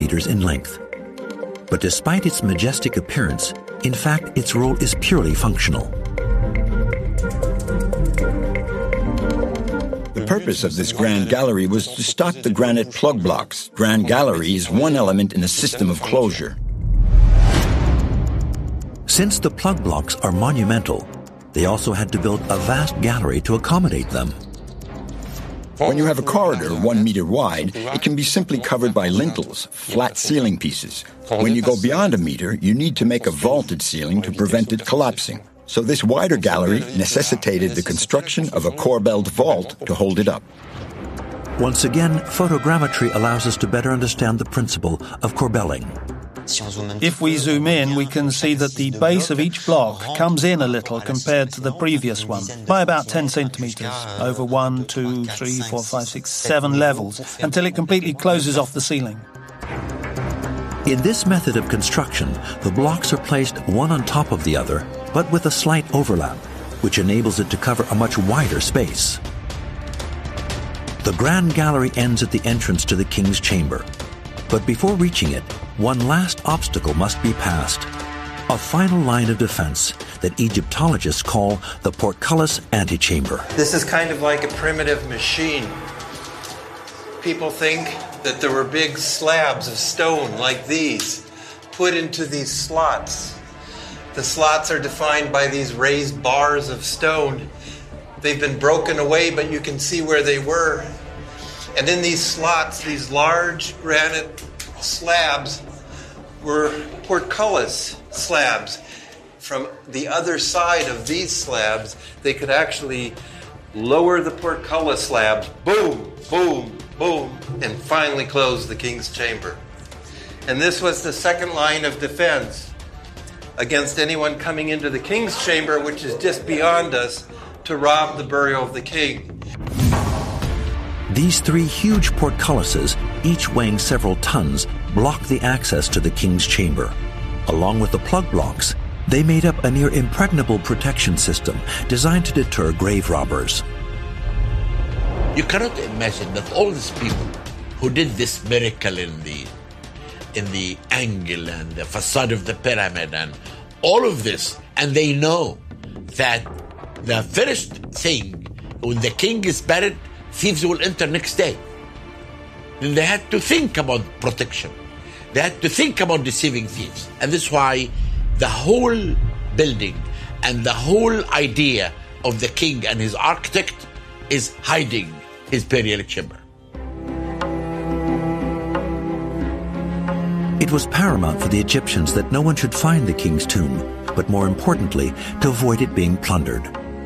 meters in length. But despite its majestic appearance, in fact, its role is purely functional. The purpose of this Grand Gallery was to stock the granite plug blocks. Grand Gallery is one element in a system of closure. Since the plug blocks are monumental, they also had to build a vast gallery to accommodate them. When you have a corridor 1 meter wide, it can be simply covered by lintels, flat ceiling pieces. When you go beyond a meter, you need to make a vaulted ceiling to prevent it collapsing. So this wider gallery necessitated the construction of a corbelled vault to hold it up. Once again, photogrammetry allows us to better understand the principle of corbelling. If we zoom in, we can see that the base of each block comes in a little compared to the previous one, by about 10 centimeters, over 1, 2, 3, 4, 5, 6, 7 levels, until it completely closes off the ceiling. In this method of construction, the blocks are placed one on top of the other, but with a slight overlap, which enables it to cover a much wider space. The Grand Gallery ends at the entrance to the King's Chamber. But before reaching it, one last obstacle must be passed. A final line of defense that Egyptologists call the portcullis antechamber. This is kind of like a primitive machine. People think that there were big slabs of stone like these put into these slots. The slots are defined by these raised bars of stone. They've been broken away, but you can see where they were. And in these slots, these large granite slabs were portcullis slabs. From the other side of these slabs, they could actually lower the portcullis slabs, boom, boom, boom, and finally close the King's Chamber. And this was the second line of defense against anyone coming into the King's Chamber, which is just beyond us, to rob the burial of the king. These three huge portcullises, each weighing several tons, block the access to the King's Chamber. Along with the plug blocks, they made up a near impregnable protection system designed to deter grave robbers. You cannot imagine that all these people who did this miracle in the angle and the facade of the pyramid and all of this, and they know that the first thing when the king is buried, thieves will enter next day. Then they had to think about protection. They had to think about deceiving thieves. And that's why the whole building and the whole idea of the king and his architect is hiding his burial chamber. It was paramount for the Egyptians that no one should find the king's tomb, but more importantly, to avoid it being plundered.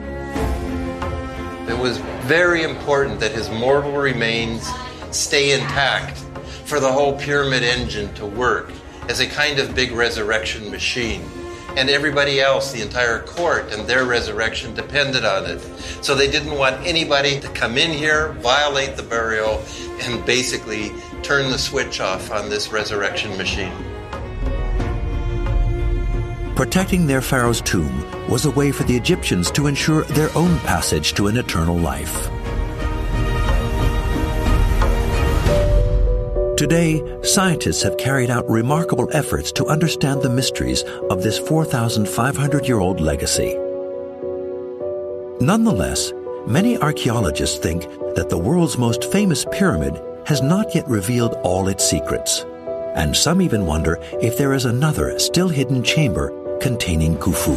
It was very important that his mortal remains stay intact for the whole pyramid engine to work as a kind of big resurrection machine. And everybody else, the entire court and their resurrection depended on it. So they didn't want anybody to come in here, violate the burial, and basically turn the switch off on this resurrection machine. Protecting their pharaoh's tomb was a way for the Egyptians to ensure their own passage to an eternal life. Today, scientists have carried out remarkable efforts to understand the mysteries of this 4,500-year-old legacy. Nonetheless, many archaeologists think that the world's most famous pyramid has not yet revealed all its secrets, and some even wonder if there is another still hidden chamber containing Khufu.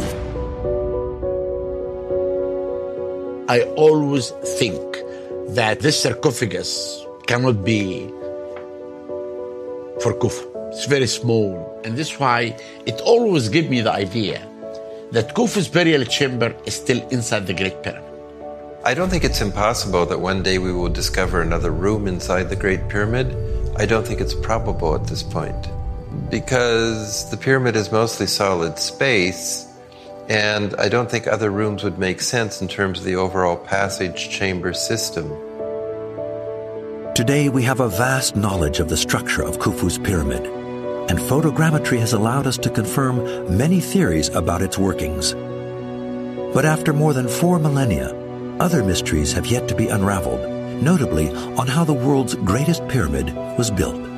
I always think that this sarcophagus cannot be for Khufu. It's very small, and this is why it always gives me the idea that Khufu's burial chamber is still inside the Great Pyramid. I don't think it's impossible that one day we will discover another room inside the Great Pyramid. I don't think it's probable at this point, because the pyramid is mostly solid space, and I don't think other rooms would make sense in terms of the overall passage chamber system. Today we have a vast knowledge of the structure of Khufu's pyramid, and photogrammetry has allowed us to confirm many theories about its workings. But after more than 4 millennia, other mysteries have yet to be unraveled, notably on how the world's greatest pyramid was built.